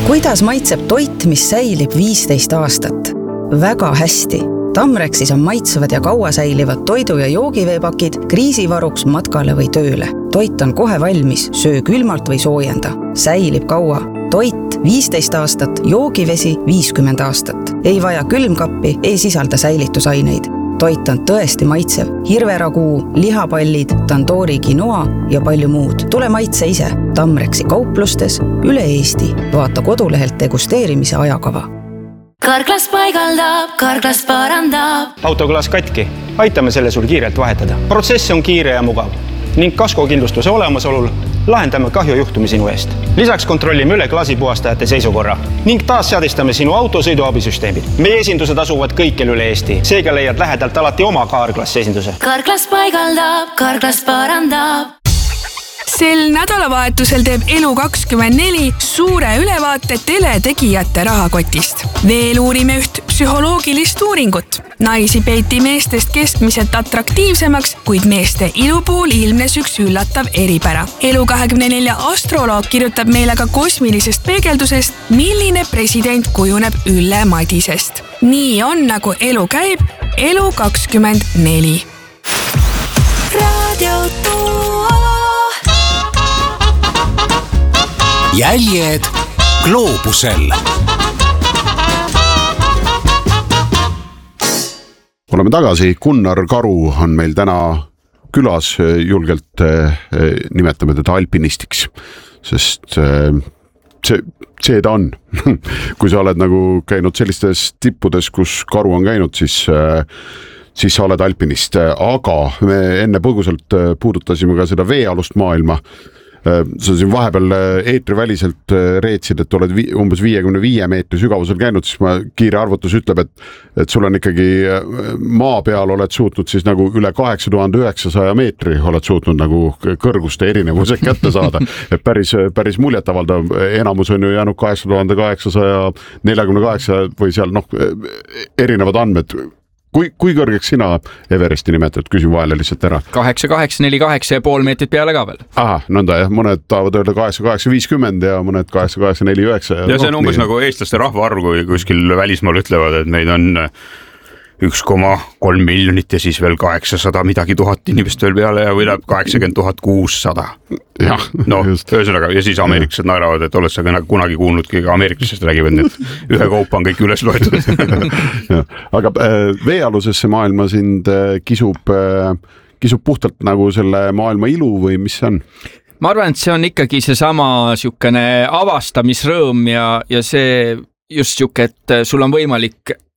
Kuidas maitseb toit, mis säilib 15 aastat? Väga hästi. Tamrexis on maitsevad ja kaua säilivad toidu- ja joogiveepakid kriisivaruks matkale või tööle. Toit on kohe valmis, söö külmalt või soojenda. Säilib kaua. Toit 15 aastat, joogivesi 50 aastat. Ei vaja külmkappi, ei sisalda säilitusaineid. Toit on tõesti maitsev. Hirveraguu, lihapallid, tandoori quinoa ja palju muud. Tule maitse ise. Tamrexi kauplustes üle Eesti. Vaata kodulehelt degusteerimise ajakava. Karklas paigaldab, Karklas parandab. Autoklaas katki. Aitame selle sul kiirelt vahetada. Protsess on kiire ja mugav. Ning kaskokindlustuse olemasolul lahendame kahjujuhtumi sinu eest. Lisaks kontrollime üle klaasipuhastajate seisukorra ning taas seadistame sinu auto sõiduabisüsteemid. Meie esindused asuvad kõikjal üle Eesti. Seega leiad lähedalt alati oma Karklas esinduse. Karklas paigaldab, Karklas parandab. Sel nädalavahetusel teeb Elu24 suure ülevaate teletegijate rahakotist. Veel uurime üht psühholoogilist uuringut. Naisi peeti meestest keskmiselt atraktiivsemaks, kuid meeste ilu puhul ilmnes üks üllatav eripära. Elu24 astroloog kirjutab meile ka kosmilisest peegeldusest, milline president kujuneb Ülle Madisest. Nii on, nagu elu käib, Elu24. Jäljed gloobusel. Oleme tagasi, Gunnar Karu on meil täna külas, julgelt nimetame teda alpinistiks, sest see ta on. Kui sa oled nagu käinud sellistes tippudes, kus Karu on käinud, siis sa oled alpinist, aga me enne põgusalt puudutasime ka seda veealust maailma. Sa siin vahepeal eetriväliselt reetsid, et oled umbes 55 meetri sügavusel käinud, siis ma kiire arvutus ütleb, et sul on ikkagi maa peal oled suutnud siis nagu üle 8900 meetri oled suutnud nagu kõrguste erinevused kätte saada. Et päris muljetavaldav, enamus on ju jäänud 8848 või seal erinevad andmed. Kui kõrgeks sina Everesti nimetad? Küsin vahele lihtsalt ära. 8848,5 meetrit peale ka veel. Aha, nõnda jah. Mõned tahavad öelda 8850 ja mõned 8849. Ja see on umbes nagu eestlaste rahvaarv, kui kuskil välismaal ütlevad, et meid on 1,3 miljonit ja siis veel 800 midagi tuhat inimest veel peale ja võidab 80 600. Jah, ühesõnaga, ja siis ameeriklased naeravad, et oled sa kunagi kuulnudki, ameeriklased räägivad, et ühe kaupa on kõik üles loetud. Aga veealusesse maailma sind kisub puhtalt nagu selle maailma ilu või mis see on? Ma arvan, et see on ikkagi see sama siukene avastamisrõõm ja see just siuke, et sul on võimalik